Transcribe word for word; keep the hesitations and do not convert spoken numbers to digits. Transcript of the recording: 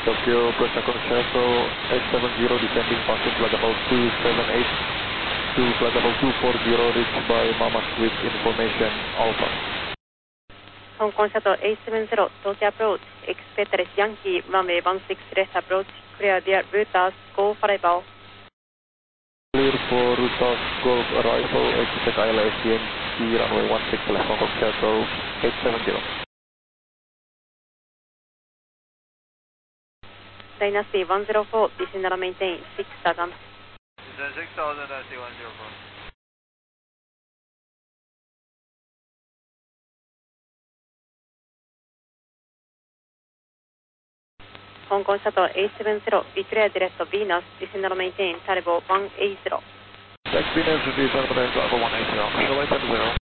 Tokyo, Protocol Shuttle eight seven zero descending passing flight level two seven eight to flight level two four zero reached by Mamas with information Alpha. Hong Kong Shuttle eight seven zero, Tokyo approach, expect Yankee, runway one six left approach, clear via routers, go for arrival. Clear for routers, Golf arrival, expect I L S Yankee, runway one six left, Hong Kong Shuttle eight seven zero. Dynasty one zero four, descend and maintain six thousand. Descend six thousand, Dynasty one zero four. Hong Kong Shuttle eight seven zero, declare direct to Venus, descend and maintain Taribo one eight zero. Thanks Venus, descend and maintain Taribo one eight zero, show eight seven zero.